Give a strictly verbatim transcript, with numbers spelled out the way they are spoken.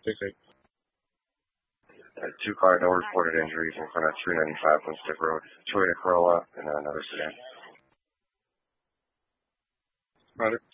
Uh, two car, no reported injuries in front of three ninety-five Winston Road. Toyota Corolla and another sedan. Roger.